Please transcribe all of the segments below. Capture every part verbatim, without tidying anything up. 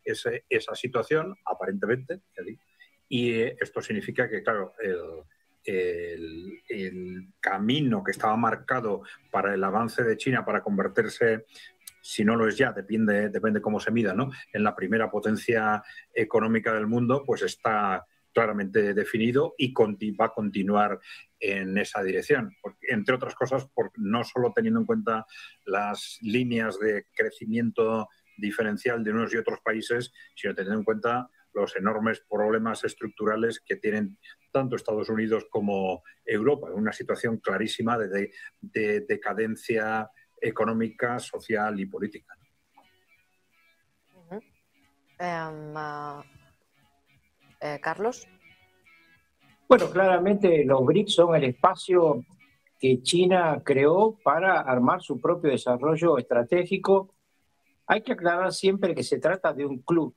ese, esa situación, aparentemente, y esto significa que, claro, el, el, el camino que estaba marcado para el avance de China para convertirse, si no lo es ya, depende, depende cómo se mida, ¿no?, en la primera potencia económica del mundo, pues está claramente definido y va a continuar en esa dirección. Porque, entre otras cosas, por, no solo teniendo en cuenta las líneas de crecimiento diferencial de unos y otros países, sino teniendo en cuenta los enormes problemas estructurales que tienen tanto Estados Unidos como Europa, en una situación clarísima de, de, de decadencia económica, social y política. Uh-huh. um, uh, eh, Carlos. Bueno, claramente los BRICS son el espacio que China creó para armar su propio desarrollo estratégico. Hay que aclarar siempre que se trata de un club,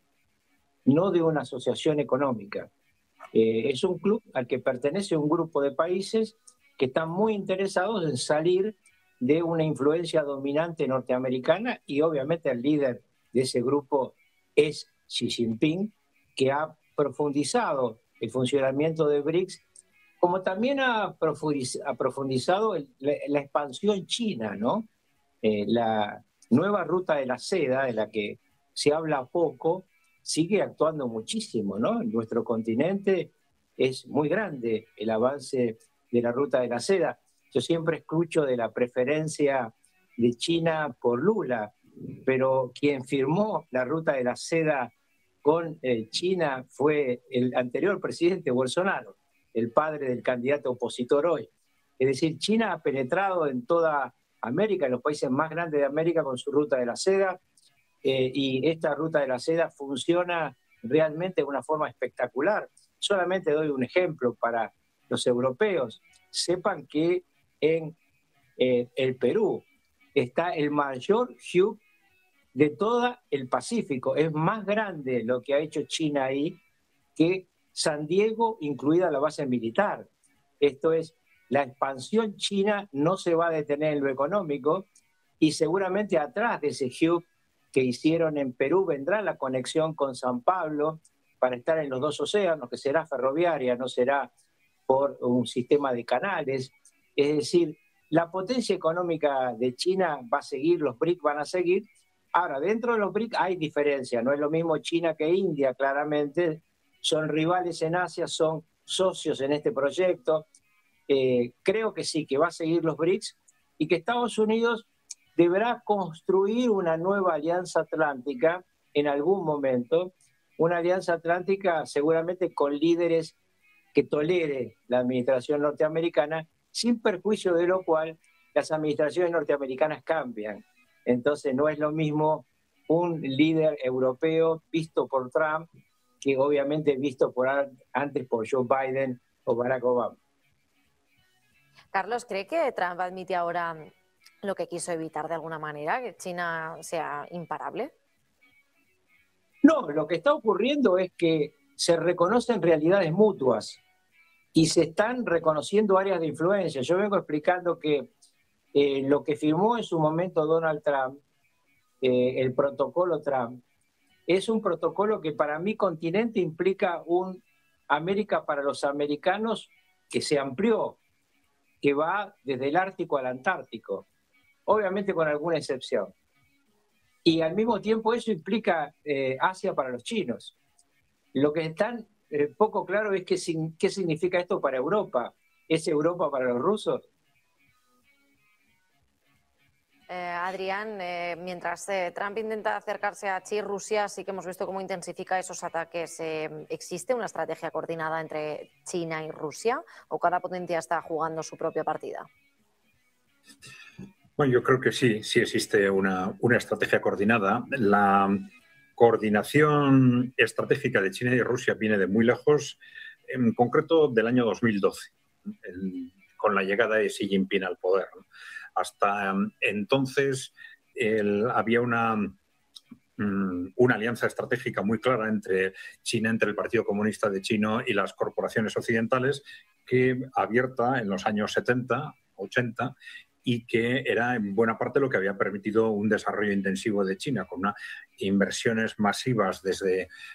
no de una asociación económica. Eh, es un club al que pertenece un grupo de países que están muy interesados en salir de una influencia dominante norteamericana, y obviamente el líder de ese grupo es Xi Jinping, que ha profundizado el funcionamiento de BRICS, como también ha profundizado el, la, la expansión china, ¿no? Eh, la nueva ruta de la seda, de la que se habla poco, sigue actuando muchísimo, ¿no? En nuestro continente es muy grande el avance de la ruta de la seda. Yo siempre escucho de la preferencia de China por Lula, pero quien firmó la ruta de la seda con eh, China fue el anterior presidente Bolsonaro, el padre del candidato opositor hoy. Es decir, China ha penetrado en toda América, en los países más grandes de América, con su ruta de la seda, eh, y esta ruta de la seda funciona realmente de una forma espectacular. Solamente doy un ejemplo para los europeos. Sepan que en eh, el Perú está el mayor hub de todo el Pacífico. Es más grande lo que ha hecho China ahí que San Diego, incluida la base militar. Esto es, la expansión china no se va a detener en lo económico, y seguramente atrás de ese hub que hicieron en Perú vendrá la conexión con San Pablo para estar en los dos océanos, que será ferroviaria, no será por un sistema de canales. Es decir, la potencia económica de China va a seguir, los BRICS van a seguir. Ahora, dentro de los BRICS hay diferencia, no es lo mismo China que India, claramente. Son rivales en Asia, son socios en este proyecto. Eh, creo que sí, que va a seguir los BRICS, y que Estados Unidos deberá construir una nueva alianza atlántica en algún momento, una alianza atlántica seguramente con líderes que tolere la administración norteamericana, sin perjuicio de lo cual las administraciones norteamericanas cambian. Entonces no es lo mismo un líder europeo visto por Trump que obviamente visto por antes por Joe Biden o Barack Obama. Carlos, ¿cree que Trump admite ahora lo que quiso evitar de alguna manera, que China sea imparable? No, lo que está ocurriendo es que se reconocen realidades mutuas y se están reconociendo áreas de influencia. Yo vengo explicando que eh, lo que firmó en su momento Donald Trump, eh, el protocolo Trump, es un protocolo que para mi continente implica un América para los americanos que se amplió, que va desde el Ártico al Antártico, obviamente con alguna excepción. Y al mismo tiempo eso implica eh, Asia para los chinos. Lo que es tan eh, poco claro es que, sin, qué significa esto para Europa. ¿Es Europa para los rusos? Eh, Adrián, eh, mientras eh, Trump intenta acercarse a Xi, Rusia sí que hemos visto cómo intensifica esos ataques. Eh, ¿Existe una estrategia coordinada entre China y Rusia o cada potencia está jugando su propia partida? Bueno, yo creo que sí, sí existe una, una estrategia coordinada. La coordinación estratégica de China y Rusia viene de muy lejos, en concreto del año dos mil doce, el, con la llegada de Xi Jinping al poder, ¿no? Hasta entonces el, había una, una alianza estratégica muy clara entre China, entre el Partido Comunista de China y las corporaciones occidentales, que abierta en los años setenta, ochenta, y que era en buena parte lo que había permitido un desarrollo intensivo de China, con una, inversiones masivas desde,